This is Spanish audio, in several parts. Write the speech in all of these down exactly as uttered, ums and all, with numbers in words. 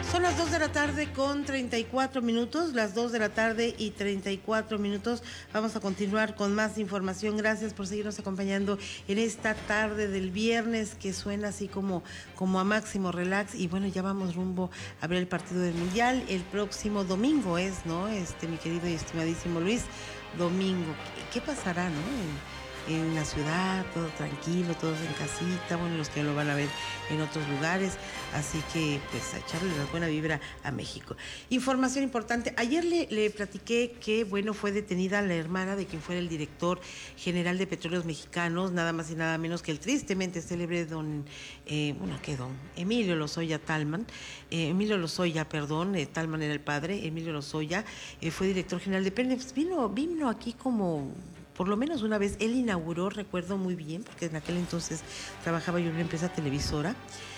Son las dos de la tarde con treinta y cuatro minutos, las dos de la tarde y treinta y cuatro minutos. Vamos a continuar con más información. Gracias por seguirnos acompañando en esta tarde del viernes que suena así como, como a máximo relax. Y bueno, ya vamos rumbo a ver el partido del Mundial. El próximo domingo es, ¿no? Este, mi querido y estimadísimo Luis, domingo. ¿Qué, qué pasará, no? En, en la ciudad, todo tranquilo, todos en casita, bueno, los que lo van a ver en otros lugares, así que pues a echarle la buena vibra a México. Información importante, ayer le, le platiqué que, bueno, fue detenida la hermana de quien fuera el director general de Petróleos Mexicanos, nada más y nada menos que el tristemente célebre don, eh, bueno, ¿qué don? Emilio Lozoya Talman, eh, Emilio Lozoya, perdón, eh, Talman era el padre, Emilio Lozoya, eh, fue director general de Pemex, vino, vino aquí como... por lo menos una vez, él inauguró, recuerdo muy bien, porque en aquel entonces trabajaba yo en una empresa televisora,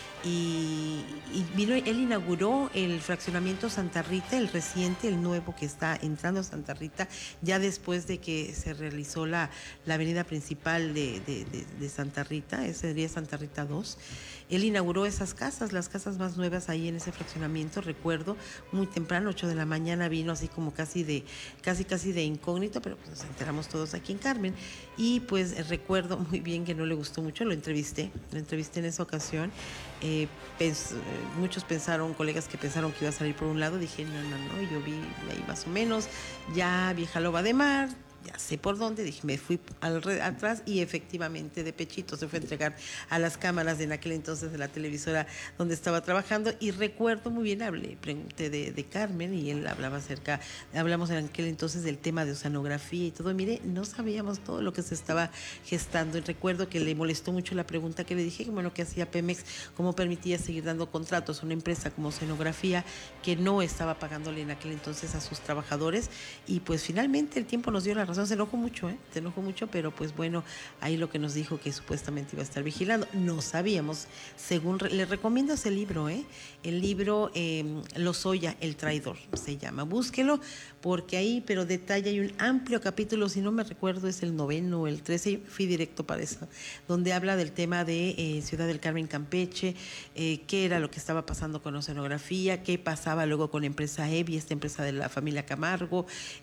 y, y vino, él inauguró el fraccionamiento Santa Rita, el reciente, el nuevo que está entrando a Santa Rita, ya después de que se realizó la, la avenida principal de, de, de, de Santa Rita, ese sería Santa Rita dos. Él inauguró esas casas, las casas más nuevas ahí en ese fraccionamiento, recuerdo, muy temprano, ocho de la mañana, vino así como casi de, casi casi de incógnito, pero pues nos enteramos todos aquí en Carmen, y pues recuerdo muy bien que no le gustó mucho, lo entrevisté, lo entrevisté en esa ocasión, eh, pens, muchos pensaron, colegas que pensaron que iba a salir por un lado, dije, no, no, no, yo vi ahí más o menos, ya vieja loba de mar, ya sé por dónde, dije, me fui al, atrás y efectivamente de pechito se fue a entregar a las cámaras de en aquel entonces de la televisora donde estaba trabajando, y recuerdo muy bien, hablé, pregunté de, de Carmen y él hablaba acerca, hablamos en aquel entonces del tema de oceanografía y todo, mire, no sabíamos todo lo que se estaba gestando, y recuerdo que le molestó mucho la pregunta que le dije, que bueno, que hacía Pemex, cómo permitía seguir dando contratos a una empresa como Oceanografía que no estaba pagándole en aquel entonces a sus trabajadores, y pues finalmente el tiempo nos dio la razón. Se enojó mucho, ¿eh? Se enojó mucho, pero pues bueno, ahí lo que nos dijo que supuestamente iba a estar vigilando. No sabíamos, según, le recomiendo ese libro, ¿eh? El libro eh, Lozoya, el traidor, se llama. Búsquelo, porque ahí, pero detalle, hay un amplio capítulo, si no me recuerdo es el noveno o el trece, fui directo para eso, donde habla del tema de eh, Ciudad del Carmen, Campeche, eh, qué era lo que estaba pasando con Oceanografía, qué pasaba luego con Empresa Evi, esta empresa de la familia Camargo,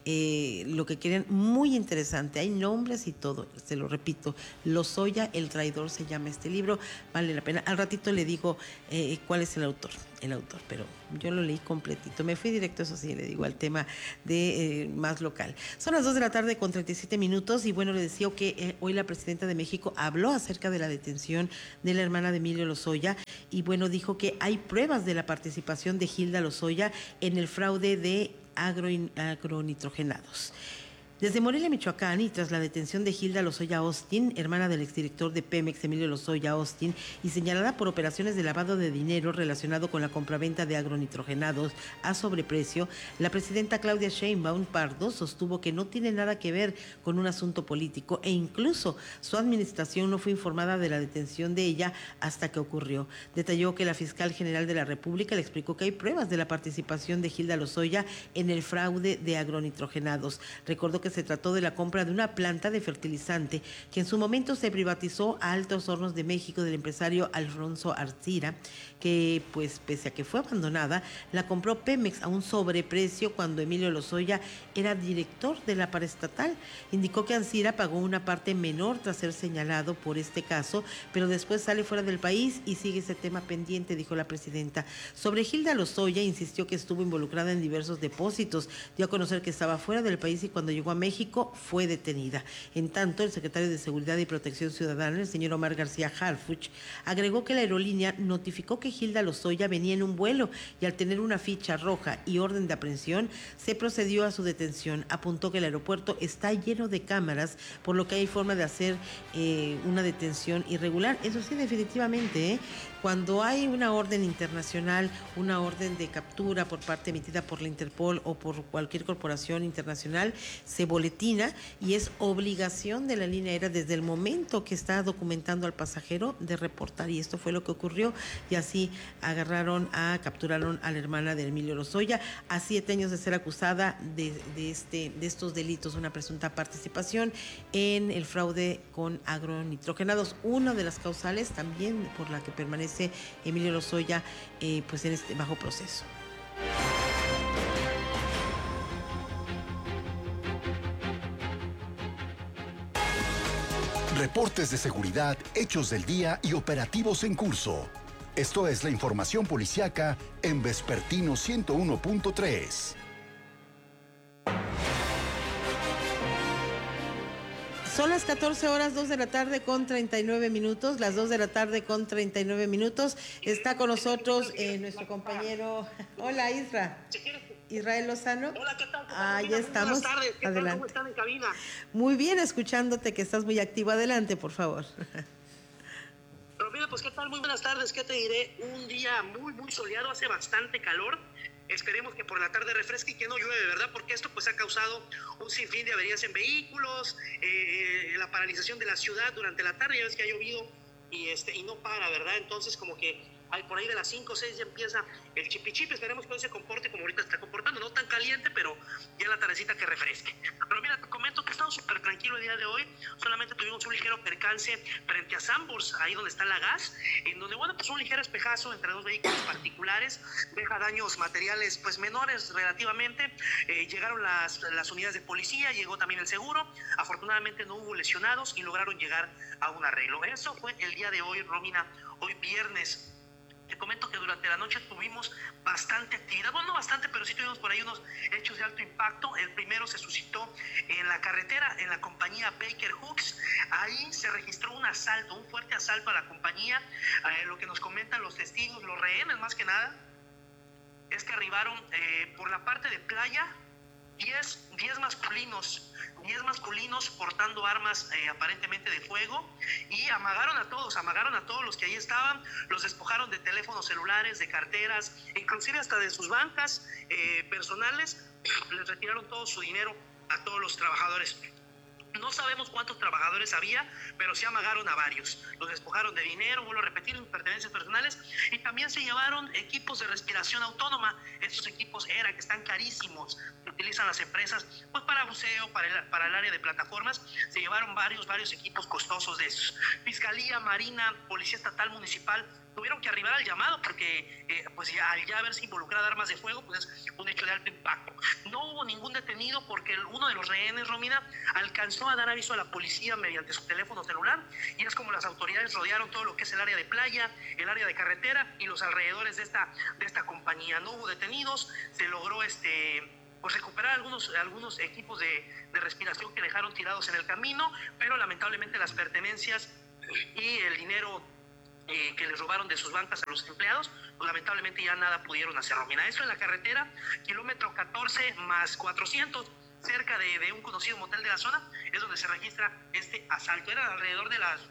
eh, lo que querían, muy interesante, hay nombres y todo, se lo repito, Lozoya, el traidor se llama este libro, vale la pena, al ratito le digo eh, cuál es el autor, el autor, pero yo lo leí completito, me fui directo, eso sí, le digo, al tema de eh, más local. Son las dos de la tarde con treinta y siete minutos, y bueno, le decía que eh, hoy la presidenta de México habló acerca de la detención de la hermana de Emilio Lozoya, y bueno, dijo que hay pruebas de la participación de Hilda Lozoya en el fraude de agro, agronitrogenados. Desde Morelia, Michoacán, y tras la detención de Hilda Lozoya Austin, hermana del exdirector de Pemex, Emilio Lozoya Austin, y señalada por operaciones de lavado de dinero relacionado con la compraventa de agronitrogenados a sobreprecio, la presidenta Claudia Sheinbaum Pardo sostuvo que no tiene nada que ver con un asunto político, e incluso su administración no fue informada de la detención de ella hasta que ocurrió. Detalló que la fiscal general de la República le explicó que hay pruebas de la participación de Hilda Lozoya en el fraude de agronitrogenados. Recordó que se trató de la compra de una planta de fertilizante que en su momento se privatizó a Altos Hornos de México del empresario Alfonso Arcira, que pues pese a que fue abandonada, la compró Pemex a un sobreprecio cuando Emilio Lozoya era director de la paraestatal. Indicó que Arcira pagó una parte menor tras ser señalado por este caso, pero después sale fuera del país y sigue ese tema pendiente, dijo la presidenta. Sobre Hilda Lozoya, insistió que estuvo involucrada en diversos depósitos, dio a conocer que estaba fuera del país y cuando llegó a México fue detenida. En tanto, el secretario de Seguridad y Protección Ciudadana, el señor Omar García Harfuch, agregó que la aerolínea notificó que Hilda Lozoya venía en un vuelo y al tener una ficha roja y orden de aprehensión, se procedió a su detención. Apuntó que el aeropuerto está lleno de cámaras, por lo que hay forma de hacer eh, una detención irregular. Eso sí, definitivamente, ¿eh? Cuando hay una orden internacional, una orden de captura por parte emitida por la Interpol o por cualquier corporación internacional, se boletina y es obligación de la línea aérea desde el momento que está documentando al pasajero de reportar, y esto fue lo que ocurrió, y así agarraron a, capturaron a la hermana de Emilio Lozoya a siete años de ser acusada de, de, este, de estos delitos, una presunta participación en el fraude con agronitrogenados, una de las causales también por la que permanece dice Emilio Lozoya, eh, pues en este bajo proceso. Reportes de seguridad, hechos del día y operativos en curso. Esto es la información policiaca en Vespertino ciento uno punto tres. Son las catorce horas, dos de la tarde con treinta y nueve minutos, las dos de la tarde con treinta y nueve minutos. Está con nosotros eh, nuestro compañero, hola Isra, Israel Lozano. Hola, ¿qué tal? Ah, ya estamos. Buenas tardes. ¿Qué Adelante. tal? ¿Cómo están en cabina? Muy bien, escuchándote que estás muy activo. Adelante, por favor. Pero mira, pues qué tal, muy buenas tardes. ¿Qué te diré? Un día muy, muy soleado, hace bastante calor. Esperemos que por la tarde refresque y que no llueve, ¿verdad? Porque esto pues ha causado un sinfín de averías en vehículos, eh, la paralización de la ciudad durante la tarde, ya ves que ha llovido y, este, y no para, ¿verdad? Entonces como que hay por ahí de las cinco o seis ya empieza el chipichipi. Esperemos que no se comporte como ahorita está comportando, no tan caliente, pero ya la tardecita que refresque. Pero mira, te comento que estamos súper tranquilos el día de hoy. Solamente tuvimos un ligero percance frente a Sanborns, ahí donde está la gas, en donde, bueno, pues un ligero espejazo entre dos vehículos particulares deja daños materiales pues menores relativamente. Eh, llegaron las, las unidades de policía, llegó también el seguro. Afortunadamente no hubo lesionados y lograron llegar a un arreglo. Eso fue el día de hoy, Romina, hoy viernes. Te comento que durante la noche tuvimos bastante actividad, bueno, no bastante, pero sí tuvimos por ahí unos hechos de alto impacto. El primero se suscitó en la carretera, en la compañía Baker Hooks. Ahí se registró un asalto, un fuerte asalto a la compañía. Eh, lo que nos comentan los testigos, los rehenes más que nada, es que arribaron eh, por la parte de playa diez, diez masculinos, diez masculinos portando armas eh, aparentemente de fuego, y amagaron a todos, amagaron a todos los que ahí estaban, los despojaron de teléfonos celulares, de carteras, inclusive hasta de sus bancas eh, personales. Les retiraron todo su dinero a todos los trabajadores. No sabemos cuántos trabajadores había, pero sí amagaron a varios. Los despojaron de dinero, vuelvo a repetir, pertenencias personales, y también se llevaron equipos de respiración autónoma. Estos equipos ERA, que están carísimos, que utilizan las empresas pues para buceo, para el, para el área de plataformas. Se llevaron varios, varios equipos costosos de esos. Fiscalía, Marina, Policía Estatal, Municipal, tuvieron que arribar al llamado porque eh, pues ya, al ya haberse involucrado armas de fuego, pues es un hecho de alto impacto. No hubo ningún detenido porque el, uno de los rehenes, Romina, alcanzó a dar aviso a la policía mediante su teléfono celular, y es como las autoridades rodearon todo lo que es el área de playa, el área de carretera y los alrededores de esta, de esta compañía. No hubo detenidos, se logró este... pues recuperar algunos, algunos equipos de, de respiración que dejaron tirados en el camino, pero lamentablemente las pertenencias y el dinero eh, que les robaron de sus bancas a los empleados, pues lamentablemente ya nada pudieron hacer, Romina. Eso en la carretera, kilómetro catorce más cuatrocientos, cerca de, de un conocido motel de la zona, es donde se registra este asalto. Era alrededor de las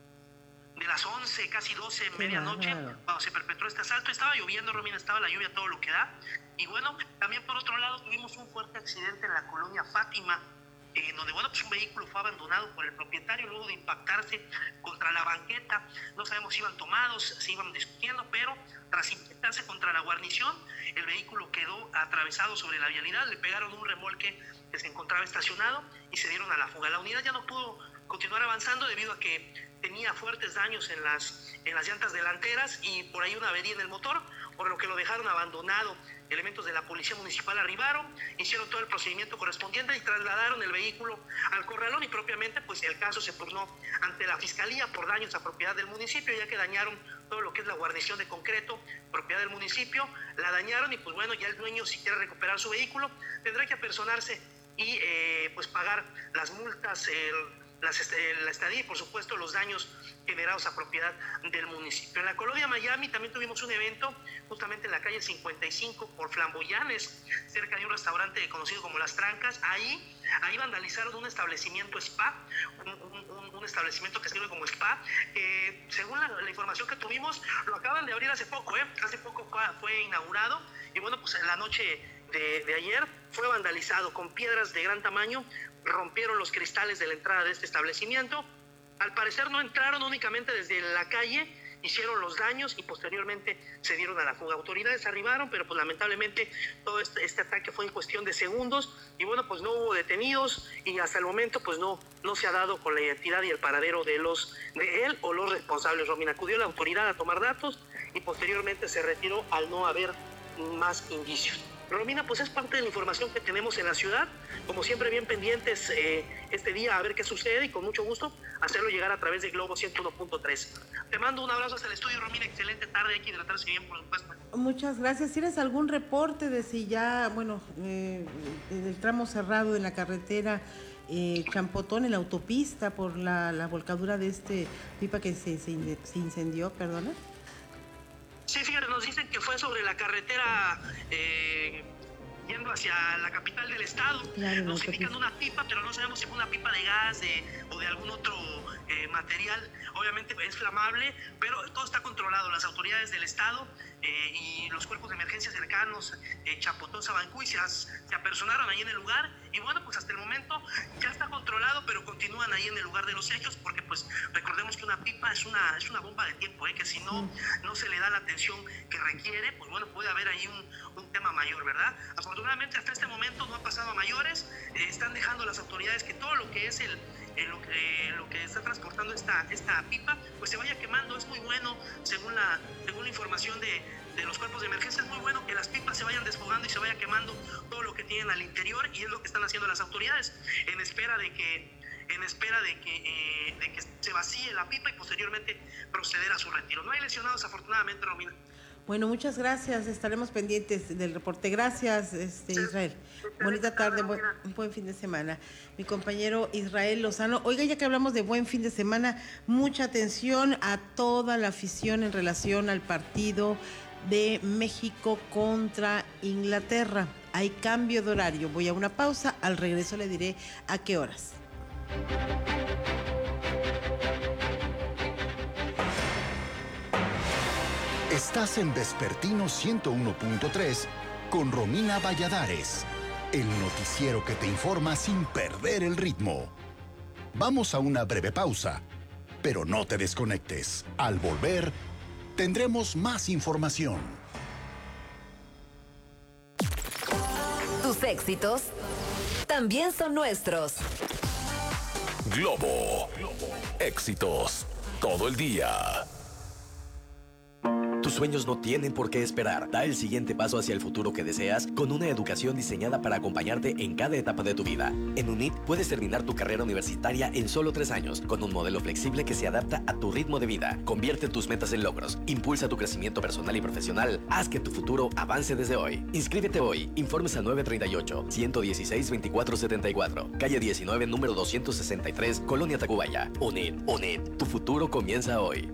de las once, casi doce, medianoche, cuando se perpetró este asalto. Estaba lloviendo, Romina, estaba la lluvia todo lo que da. Y bueno, también por otro lado tuvimos un fuerte accidente en la colonia Fátima, en donde, bueno, pues un vehículo fue abandonado por el propietario luego de impactarse contra la banqueta. No sabemos si iban tomados, si iban discutiendo, pero tras impactarse contra la guarnición, el vehículo quedó atravesado sobre la vialidad. Le pegaron un remolque que se encontraba estacionado y se dieron a la fuga. La unidad ya no pudo continuar avanzando debido a que tenía fuertes daños en las, en las llantas delanteras y por ahí una avería en el motor, por lo que lo dejaron abandonado. Elementos de la policía municipal arribaron, hicieron todo el procedimiento correspondiente y trasladaron el vehículo al corralón, y propiamente pues el caso se turnó ante la fiscalía por daños a propiedad del municipio, ya que dañaron todo lo que es la guarnición de concreto, propiedad del municipio, la dañaron, y pues bueno, ya el dueño, si quiere recuperar su vehículo, tendrá que apersonarse y eh, pues pagar las multas, el Las, la estadía y por supuesto los daños generados a propiedad del municipio. En la colonia Miami también tuvimos un evento justamente en la calle cincuenta y cinco por Flamboyanes, cerca de un restaurante conocido como Las Trancas. Ahí, ahí vandalizaron un establecimiento spa, un, un, un establecimiento que sirve como spa, que según la, la información que tuvimos, lo acaban de abrir hace poco, ¿eh? hace poco fue, fue inaugurado, y bueno, pues en la noche de, de ayer fue vandalizado con piedras de gran tamaño. Rompieron los cristales de la entrada de este establecimiento. Al parecer no entraron únicamente desde la calle, hicieron los daños y posteriormente se dieron a la fuga. Autoridades arribaron, pero pues lamentablemente todo este, este ataque fue en cuestión de segundos y bueno, pues no hubo detenidos y hasta el momento pues no, no se ha dado con la identidad y el paradero de, los, de él o los responsables. Romina, acudió la autoridad a tomar datos y posteriormente se retiró al no haber más indicios. Romina, pues es parte de la información que tenemos en la ciudad, como siempre bien pendientes eh, este día a ver qué sucede y con mucho gusto hacerlo llegar a través de Globo ciento uno punto tres. Te mando un abrazo hasta el estudio, Romina, excelente tarde, hay que hidratarse bien, por supuesto. Muchas gracias. ¿Tienes algún reporte de si ya, bueno, eh, del tramo cerrado en la carretera eh, Champotón, en la autopista, por la, la volcadura de este pipa que se, se, se incendió, perdona? Sí, fíjate, nos dicen que fue sobre la carretera eh, yendo hacia la capital del estado. Claro, nos indican una pipa, pero no sabemos si fue una pipa de gas de, o de algún otro eh, material. Obviamente es flamable, pero todo está controlado. Las autoridades del estado eh, y los cuerpos de emergencia cercanos, eh, Champotón, Sabancuy, se, se apersonaron ahí en el lugar. Y bueno, pues hasta el momento ya está controlado, pero continúan ahí en el lugar de los hechos, porque pues recordemos que una pipa es una, es una bomba de tiempo, ¿eh? Que si no, no se le da la atención que requiere, pues bueno, puede haber ahí un, un tema mayor, ¿verdad? Afortunadamente hasta este momento no ha pasado a mayores, eh, están dejando las autoridades que todo lo que es el, el lo, que, lo que está transportando esta, esta pipa, pues se vaya quemando. Es muy bueno, según la, según la información de, de los cuerpos de emergencia, es muy bueno que las pipas se vayan desfogando y se vaya quemando todo lo que tienen al interior, y es lo que están haciendo las autoridades, en espera de que en espera de que, eh, de que se vacíe la pipa y posteriormente proceder a su retiro. No hay lesionados, afortunadamente, Romina. Bueno, muchas gracias. Estaremos pendientes del reporte. Gracias, este, Israel. Bonita tarde, buen, buen fin de semana. Mi compañero Israel Lozano. Oiga, ya que hablamos de buen fin de semana, mucha atención a toda la afición en relación al partido de México contra Inglaterra. Hay cambio de horario. Voy a una pausa. Al regreso le diré a qué horas. Estás en Vespertino ciento uno punto tres con Romina Valladares, el noticiero que te informa sin perder el ritmo. Vamos a una breve pausa, pero no te desconectes. Al volver, tendremos más información. Tus éxitos también son nuestros. Globo. Éxitos todo el día. Tus sueños no tienen por qué esperar. Da el siguiente paso hacia el futuro que deseas con una educación diseñada para acompañarte en cada etapa de tu vida. En UNIT puedes terminar tu carrera universitaria en solo tres años, con un modelo flexible que se adapta a tu ritmo de vida. Convierte tus metas en logros, impulsa tu crecimiento personal y profesional, haz que tu futuro avance desde hoy. Inscríbete hoy. Informes al nueve tres ocho, uno uno seis, veinticuatro setenta y cuatro. Calle diecinueve, número doscientos sesenta y tres, Colonia Tacubaya. UNIT, UNIT, tu futuro comienza hoy.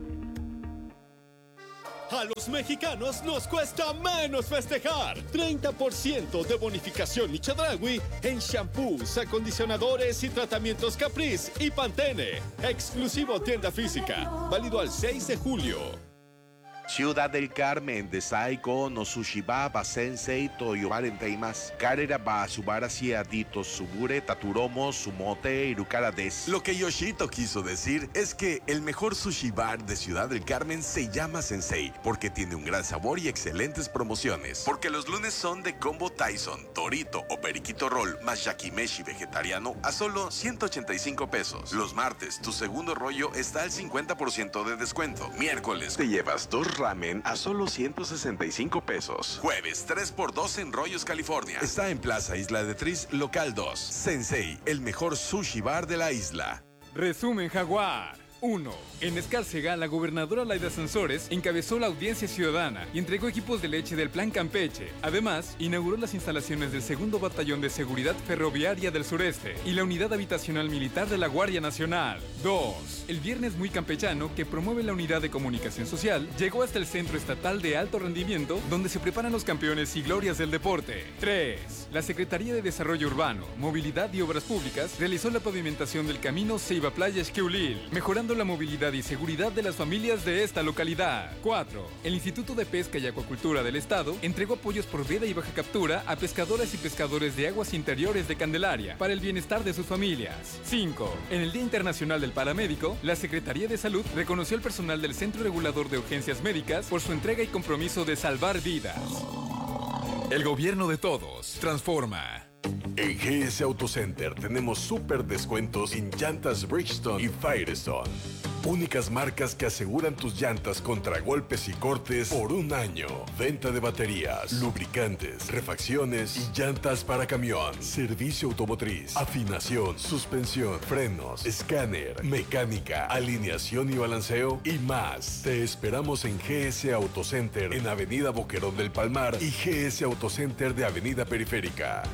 A los mexicanos nos cuesta menos festejar. treinta por ciento de bonificación Chedraui en shampoos, acondicionadores y tratamientos Caprice y Pantene. Exclusivo tienda física. Válido al seis de julio. Ciudad del Carmen, Desaiko, no Sushiba, Basensei, Toyobare en Teimas, Karera ba Subara Siadito, Subure, Taturomo, Sumote, Irukara des. Lo que Yoshito quiso decir es que el mejor sushi bar de Ciudad del Carmen se llama Sensei, porque tiene un gran sabor y excelentes promociones. Porque los lunes son de combo Tyson, Torito o Periquito Roll, más yakimeshi vegetariano a solo ciento ochenta y cinco pesos. Los martes, tu segundo rollo está al cincuenta por ciento de descuento. Miércoles, te llevas dos ramen a solo ciento sesenta y cinco pesos. Jueves, tres por dos en Rollos, California. Está en Plaza Isla de Tris, local dos. Sensei, el mejor sushi bar de la isla. Resumen Jaguar. uno. En Escárcega, la gobernadora Laida Sansores encabezó la audiencia ciudadana y entregó equipos de leche del Plan Campeche. Además, inauguró las instalaciones del segundo Batallón de Seguridad Ferroviaria del Sureste y la Unidad Habitacional Militar de la Guardia Nacional. dos. El Viernes Muy Campechano, que promueve la Unidad de Comunicación Social, llegó hasta el Centro Estatal de Alto Rendimiento, donde se preparan los campeones y glorias del deporte. tres. La Secretaría de Desarrollo Urbano, Movilidad y Obras Públicas realizó la pavimentación del camino Ceiba Playa Esquiulil, mejorando favoreciendo la movilidad y seguridad de las familias de esta localidad. cuatro. El Instituto de Pesca y Acuacultura del Estado entregó apoyos por veda y baja captura a pescadoras y pescadores de aguas interiores de Candelaria para el bienestar de sus familias. cinco. En el Día Internacional del Paramédico, la Secretaría de Salud reconoció al personal del Centro Regulador de Urgencias Médicas por su entrega y compromiso de salvar vidas. El gobierno de todos transforma. En G S Auto Center tenemos súper descuentos en llantas Bridgestone y Firestone. Únicas marcas que aseguran tus llantas contra golpes y cortes por un año. Venta de baterías, lubricantes, refacciones y llantas para camión. Servicio automotriz, afinación, suspensión, frenos, escáner, mecánica, alineación y balanceo y más. Te esperamos en G S Auto Center en Avenida Boquerón del Palmar y G S Auto Center de Avenida Periférica.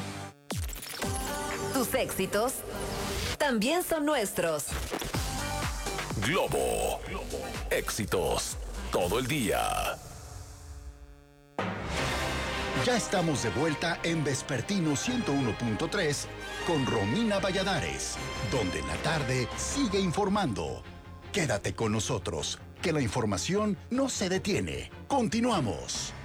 Tus éxitos también son nuestros. Globo. Éxitos todo el día. Ya estamos de vuelta en Vespertino ciento uno punto tres con Romina Valladares, donde la tarde sigue informando. Quédate con nosotros, que la información no se detiene. Continuamos.